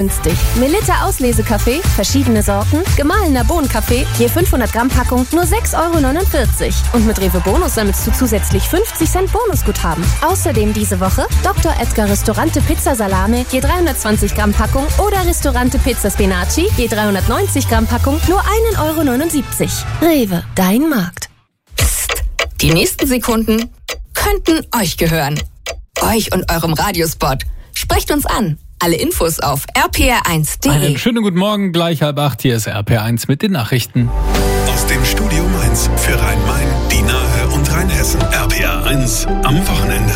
Günstig. Melitta Auslesekaffee, verschiedene Sorten, gemahlener Bohnenkaffee, je 500 Gramm Packung, nur 6,49 € Und mit Rewe Bonus sammelst du zusätzlich 50 Cent Bonusguthaben. Außerdem diese Woche Dr. Edgar Ristorante Pizza Salame, je 320 Gramm Packung oder Ristorante Pizza Spinaci, je 390 Gramm Packung, nur 1,79 €. Rewe, dein Markt. Psst, die nächsten Sekunden könnten euch gehören. Euch und eurem Radiospot. Sprecht uns an. Alle Infos auf rpr1.de. Einen schönen guten Morgen, gleich 7:30. Hier ist RPR1 mit den Nachrichten. Aus dem Studio Mainz für Rhein-Main, die Nahe und Rheinhessen. RPR1 am Wochenende.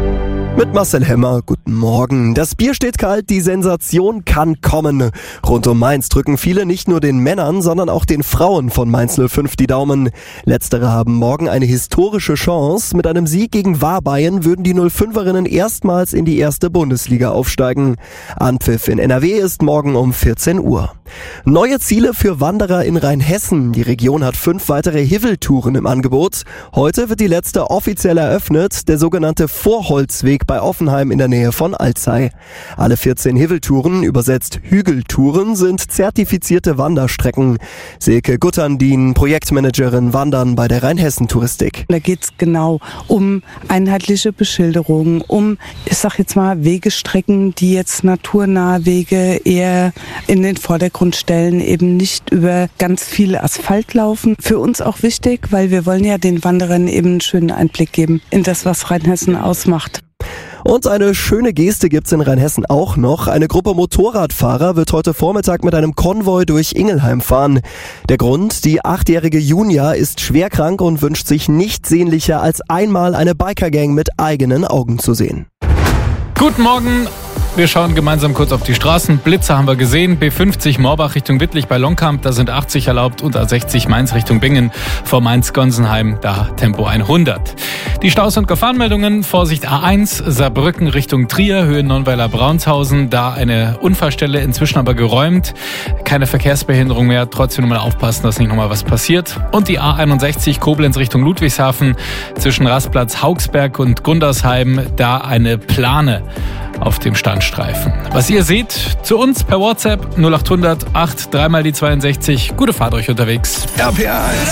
Mit Marcel Hemmer, guten Morgen. Das Bier steht kalt, die Sensation kann kommen. Rund um Mainz drücken viele nicht nur den Männern, sondern auch den Frauen von Mainz 05 die Daumen. Letztere haben morgen eine historische Chance. Mit einem Sieg gegen Warbayern würden die 05erinnen erstmals in die erste Bundesliga aufsteigen. Anpfiff in NRW ist morgen um 14 Uhr. Neue Ziele für Wanderer in Rheinhessen. Die Region hat 5 weitere Hiveltouren im Angebot. Heute wird die letzte offiziell eröffnet, der sogenannte Vorholzweg bei Offenheim in der Nähe von Alzey. Alle 14 Hiveltouren, übersetzt Hügeltouren, sind zertifizierte Wanderstrecken. Silke Gutterndien, Projektmanagerin Wandern bei der Rheinhessen Touristik. Da geht es genau um einheitliche Beschilderung, um, ich sag jetzt mal, Wegestrecken, die jetzt naturnahe Wege eher in den Vordergrund stellen, eben nicht über ganz viel Asphalt laufen. Für uns auch wichtig, weil wir wollen ja den Wanderern eben einen schönen Einblick geben in das, was Rheinhessen ausmacht. Und eine schöne Geste gibt's in Rheinhessen auch noch. Eine Gruppe Motorradfahrer wird heute Vormittag mit einem Konvoi durch Ingelheim fahren. Der Grund: die 8-jährige Junia ist schwer krank und wünscht sich nichts sehnlicher, als einmal eine Bikergang mit eigenen Augen zu sehen. Guten Morgen. Wir schauen gemeinsam kurz auf die Straßen. Blitzer haben wir gesehen. B50 Morbach Richtung Wittlich bei Longkamp, da sind 80 erlaubt. Und A60 Mainz Richtung Bingen vor Mainz-Gonsenheim, da Tempo 100. Die Staus- und Gefahrenmeldungen. Vorsicht A1 Saarbrücken Richtung Trier, Höhe Nonnweiler-Braunshausen. Da eine Unfallstelle, inzwischen aber geräumt. Keine Verkehrsbehinderung mehr. Trotzdem nochmal aufpassen, dass nicht nochmal was passiert. Und die A61 Koblenz Richtung Ludwigshafen zwischen Rastplatz Haugsberg und Gundersheim. Da eine Plane auf dem Standstreifen. Was ihr seht, zu uns per WhatsApp 0800 8 3 mal die 62. Gute Fahrt euch unterwegs. RPR1.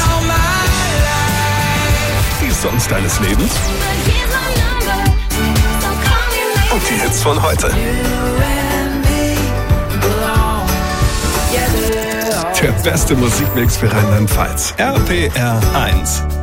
Die Songs deines Lebens. Und die Hits von heute. Der beste Musikmix für Rheinland-Pfalz. RPR1.